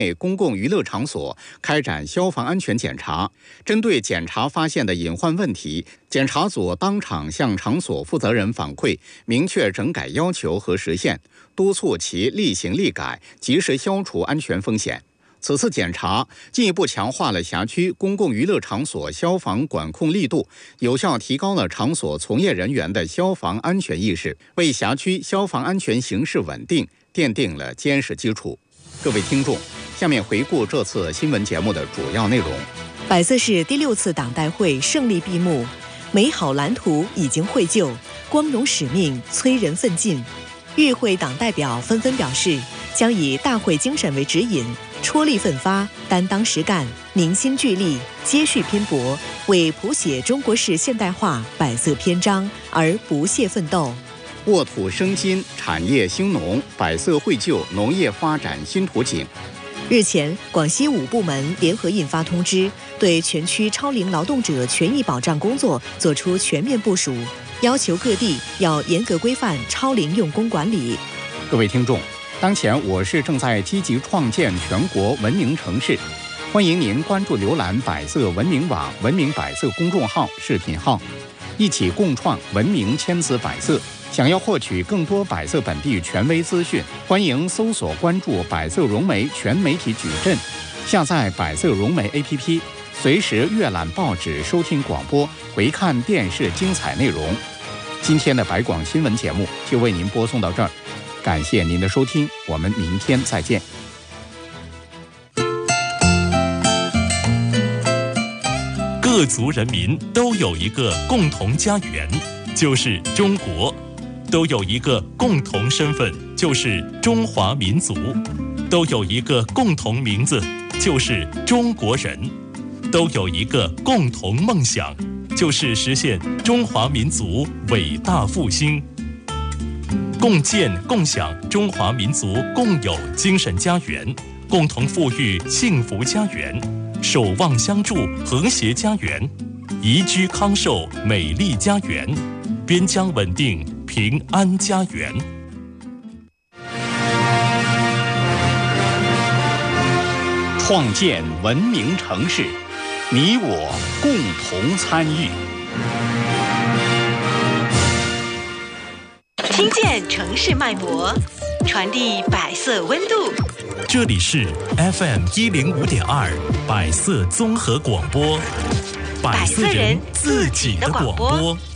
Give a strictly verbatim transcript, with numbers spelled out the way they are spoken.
公共娱乐场所开展消防安全检查，针对检查发现的隐患问题，检查组当场向场所负责人反馈，明确整改要求和时限，督促其立行立改，及时消除安全风险。此次检查进一步强化了辖区公共娱乐场所消防管控力度，有效提高了场所从业人员的消防安全意识，为辖区消防安全形势稳定奠定了坚实基础。各位听众，下面回顾这次新闻节目的主要内容。 百色市第六次党代会胜利闭幕，美好蓝图已经绘就，光荣使命催人奋进。与会党代表纷纷表示，将以大会精神为指引，踔厉奋发，担当实干，凝心聚力，接续拼搏，为谱写中国式现代化百色篇章而不懈奋斗。 沃土生金，产业兴农，百色绘就农业发展新图景。 日前，广西五部门联合印发通知，对全区超龄劳动者权益保障工作作出全面部署，要求各地要严格规范超龄用工管理。 各位听众，当前我市正在积极创建全国文明城市，欢迎您关注浏览百色文明网、文明百色公众号、视频号，一起共创文明千姿百色。想要获取更多百色本地权威资讯，欢迎搜索关注百色融媒全媒体矩阵，下载百色融媒 A P P， 随时阅览报纸、收听广播、回看电视精彩内容。今天的百广新闻节目就为您播送到这儿，感谢您的收听，我们明天再见。 各族人民都有一个共同家园，就是中国。都有一个共同身份，就是中华民族；都有一个共同名字，就是中国人；都有一个共同梦想，就是实现中华民族伟大复兴。共建共享中华民族共有精神家园，共同富裕幸福家园，守望相助和谐家园，宜居康寿美丽家园，边疆稳定平安家园。 创建文明城市，你我共同参与。 听见城市脉搏，传递百色温度。 这里是 F M 一零五点二百色综合广播，百色人自己的广播。